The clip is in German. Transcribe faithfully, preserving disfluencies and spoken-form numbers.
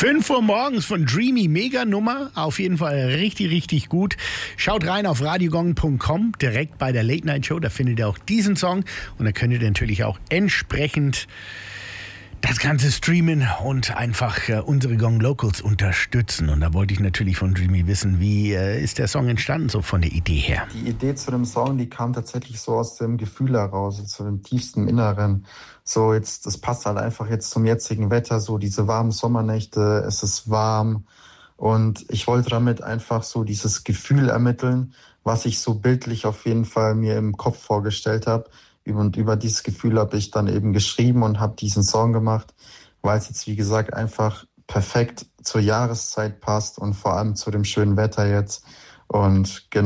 fünf Uhr morgens von Dreamy, mega Nummer, auf jeden Fall richtig, richtig gut. Schaut rein auf radiogong punkt com, direkt bei der Late Night Show, da findet ihr auch diesen Song und da könnt ihr natürlich auch entsprechend das Ganze streamen und einfach äh, unsere Gong Locals unterstützen. Und da wollte ich natürlich von Dreamy wissen, wie äh, ist der Song entstanden, so von der Idee her? Die Idee zu dem Song, die kam tatsächlich so aus dem Gefühl heraus, zu dem tiefsten Inneren. So jetzt, das passt halt einfach jetzt zum jetzigen Wetter, so diese warmen Sommernächte, es ist warm. Und ich wollte damit einfach so dieses Gefühl ermitteln, was ich so bildlich auf jeden Fall mir im Kopf vorgestellt habe. Und über dieses Gefühl habe ich dann eben geschrieben und habe diesen Song gemacht, weil es jetzt, wie gesagt, einfach perfekt zur Jahreszeit passt und vor allem zu dem schönen Wetter jetzt. Und genau.